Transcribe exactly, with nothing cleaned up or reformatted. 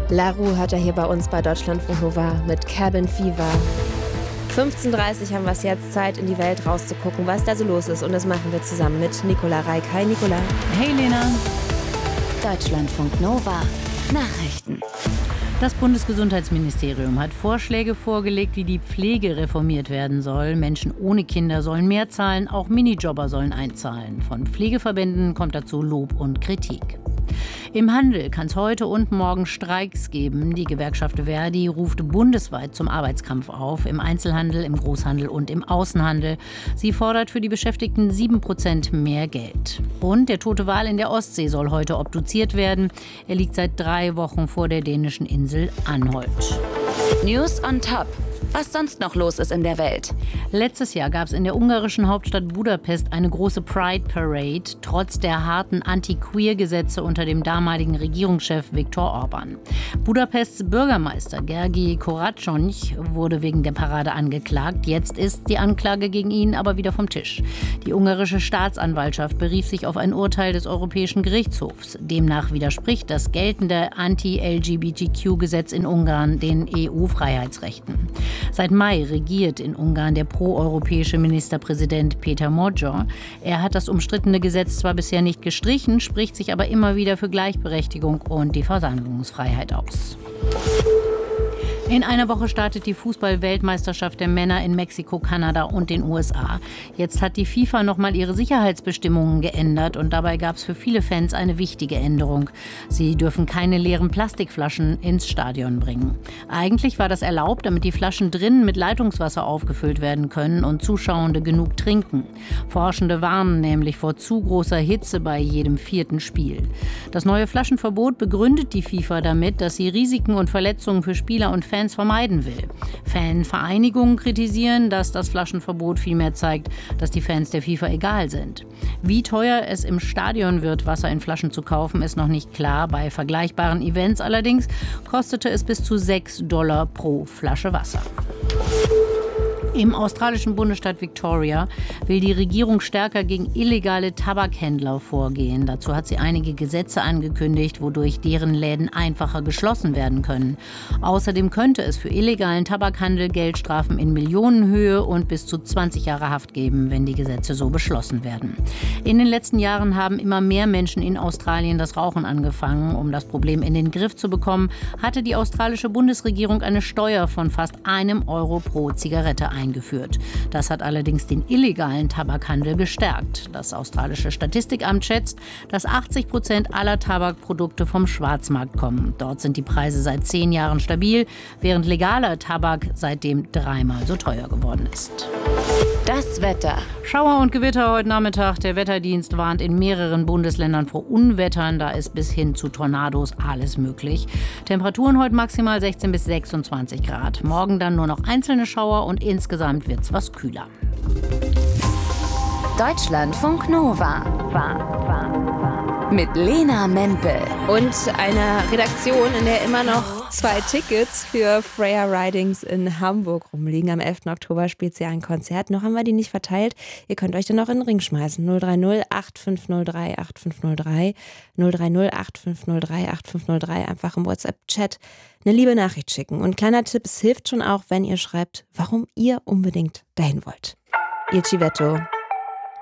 Laru hört er hier bei uns bei Deutschlandfunk Nova mit Cabin Fever. fünfzehn Uhr dreißig haben wir es jetzt, Zeit in die Welt rauszugucken, was da so los ist. Und das machen wir zusammen mit Nicola Reik. Hi Nicola. Hey Lena. Deutschlandfunk Nova Nachrichten. Das Bundesgesundheitsministerium hat Vorschläge vorgelegt, wie die Pflege reformiert werden soll. Menschen ohne Kinder sollen mehr zahlen, auch Minijobber sollen einzahlen. Von Pflegeverbänden kommt dazu Lob und Kritik. Im Handel kann es heute und morgen Streiks geben. Die Gewerkschaft Verdi ruft bundesweit zum Arbeitskampf auf, im Einzelhandel, im Großhandel und im Außenhandel. Sie fordert für die Beschäftigten sieben Prozent mehr Geld. Und der tote Wal in der Ostsee soll heute obduziert werden. Er liegt seit drei Wochen vor der dänischen Insel Anholt. News on Top. Was sonst noch los ist in der Welt. Letztes Jahr gab es in der ungarischen Hauptstadt Budapest eine große Pride Parade, trotz der harten Anti-Queer-Gesetze unter dem damaligen Regierungschef Viktor Orban. Budapests Bürgermeister Gergi Koracsony wurde wegen der Parade angeklagt. Jetzt ist die Anklage gegen ihn aber wieder vom Tisch. Die ungarische Staatsanwaltschaft berief sich auf ein Urteil des Europäischen Gerichtshofs. Demnach widerspricht das geltende Anti-L G B T Q-Gesetz in Ungarn den E U-Freiheitsrechten. Seit Mai regiert in Ungarn der proeuropäische Ministerpräsident Péter Magyar. Er hat das umstrittene Gesetz zwar bisher nicht gestrichen, spricht sich aber immer wieder für Gleichberechtigung und die Versammlungsfreiheit aus. In einer Woche startet die Fußball-Weltmeisterschaft der Männer in Mexiko, Kanada und den U S A. Jetzt hat die FIFA nochmal ihre Sicherheitsbestimmungen geändert und dabei gab es für viele Fans eine wichtige Änderung. Sie dürfen keine leeren Plastikflaschen ins Stadion bringen. Eigentlich war das erlaubt, damit die Flaschen drinnen mit Leitungswasser aufgefüllt werden können und Zuschauende genug trinken. Forschende warnen nämlich vor zu großer Hitze bei jedem vierten Spiel. Das neue Flaschenverbot begründet die FIFA damit, dass sie Risiken und Verletzungen für Spieler und Fans vermeiden will. Fanvereinigungen kritisieren, dass das Flaschenverbot vielmehr zeigt, dass die Fans der FIFA egal sind. Wie teuer es im Stadion wird, Wasser in Flaschen zu kaufen, ist noch nicht klar. Bei vergleichbaren Events allerdings kostete es bis zu sechs Dollar pro Flasche Wasser. Im australischen Bundesstaat Victoria will die Regierung stärker gegen illegale Tabakhändler vorgehen. Dazu hat sie einige Gesetze angekündigt, wodurch deren Läden einfacher geschlossen werden können. Außerdem könnte es für illegalen Tabakhandel Geldstrafen in Millionenhöhe und bis zu zwanzig Jahre Haft geben, wenn die Gesetze so beschlossen werden. In den letzten Jahren haben immer mehr Menschen in Australien das Rauchen angefangen. Um das Problem in den Griff zu bekommen, hatte die australische Bundesregierung eine Steuer von fast einem Euro pro Zigarette eingeführt. Eingeführt. Das hat allerdings den illegalen Tabakhandel gestärkt. Das australische Statistikamt schätzt, dass achtzig Prozent aller Tabakprodukte vom Schwarzmarkt kommen. Dort sind die Preise seit zehn Jahren stabil, während legaler Tabak seitdem dreimal so teuer geworden ist. Das Wetter. Schauer und Gewitter heute Nachmittag. Der Wetterdienst warnt in mehreren Bundesländern vor Unwettern. Da ist bis hin zu Tornados alles möglich. Temperaturen heute maximal sechzehn bis sechsundzwanzig Grad. Morgen dann nur noch einzelne Schauer und insgesamt wird's was kühler. Deutschlandfunk Nova. Mit Lena Mempel. Und einer Redaktion, in der immer noch zwei Tickets für Freya Ridings in Hamburg rumliegen. Am elften Oktober spielt sie ein Konzert. Noch haben wir die nicht verteilt. Ihr könnt euch dann noch in den Ring schmeißen. null drei null acht fünf null drei acht fünf null drei. null drei null acht fünf null drei acht fünf null drei. Einfach im WhatsApp-Chat eine liebe Nachricht schicken. Und kleiner Tipp, es hilft schon auch, wenn ihr schreibt, warum ihr unbedingt dahin wollt. Ihr Civetto.